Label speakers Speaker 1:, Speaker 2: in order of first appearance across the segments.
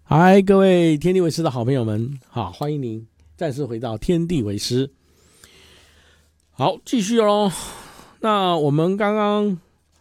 Speaker 1: 嗨，各位天地为师的好朋友们，好，欢迎您再次回到天地为师。好，继续咯。那我们刚刚，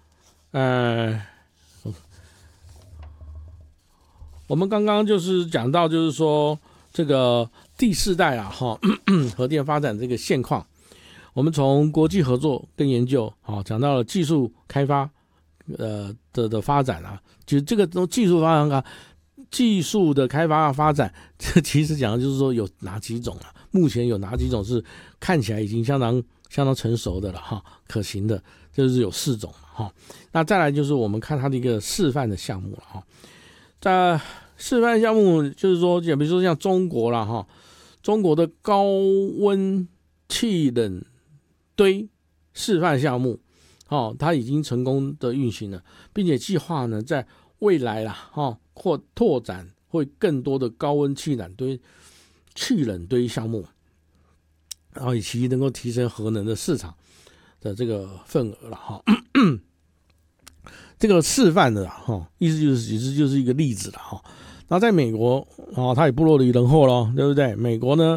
Speaker 1: 就是讲到，就是说这个第四代啊，核电发展这个现况，我们从国际合作跟研究，好，讲到了技术开发，的发展啊，就是这个技术发展啊。技术的开发发展，这其实讲的就是说有哪几种啊？目前有哪几种是看起来已经相当成熟的了哈，可行的，就是有4种哈。那再来就是我们看它的一个示范的项目了哈。在示范项目就是说，比如说像中国啦哈，中国的高温气冷堆示范项目，它已经成功的运行了，并且计划呢在未来啦或拓展会更多的高温气冷堆项目，然后以其能够提升核能的市场的这个份额了哈。这个示范的意思就是一个例子了哈。然后在美国它也不落于人后了，对不对？美国呢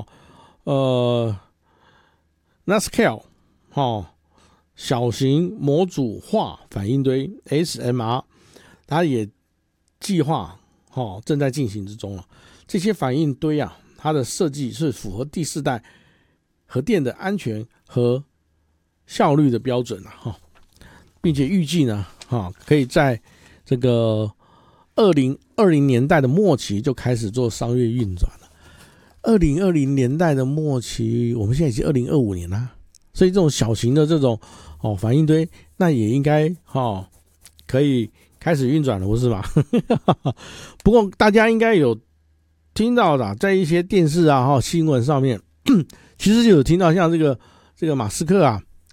Speaker 1: NuScale 小型模组化反应堆 SMR， 它也计划正在进行之中了。这些反应堆啊，它的设计是符合第4代核电的安全和效率的标准并且预计呢可以在这个2020年代的末期就开始做商业运转了。2020年代的末期，我们现在已经2025年了，所以这种小型的这种反应堆，那也应该可以开始运转了，不是吗？不过大家应该有听到的，在一些电视啊新闻上面，其实就有听到像这个马斯克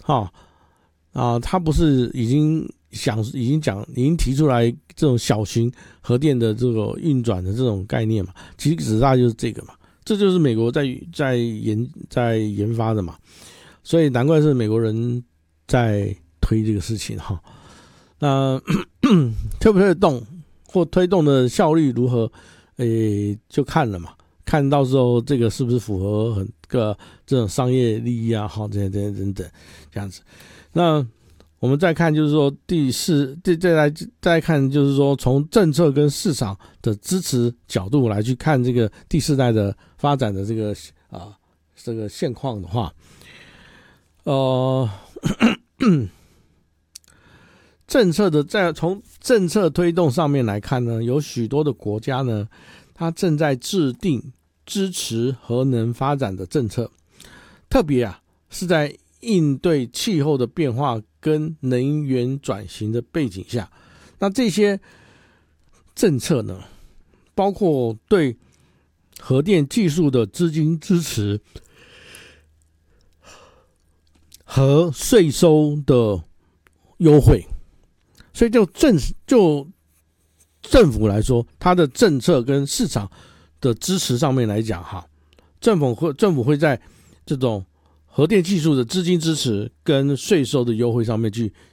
Speaker 1: 他不是已经提出来这种小型核电的这个运转的这种概念嘛？其实指大就是这个嘛，这就是美国在研发的嘛，所以难怪是美国人在推这个事情哈。那推不推得动或推动的效率如何，就看了嘛，看到时候这个是不是符合这种商业利益啊，这等等这样子。那我们再看就是说再看就是说从政策跟市场的支持角度来去看这个第4代的发展的这个现况的话，从政策推动上面来看呢，有许多的国家呢，它正在制定支持核能发展的政策，特别是在应对气候的变化跟能源转型的背景下。那这些政策呢，包括对核电技术的资金支持和税收的优惠。所以就政府来说，它的政策跟市场的支持上面来讲政府会在这种核电技术的资金支持跟税收的优惠上面去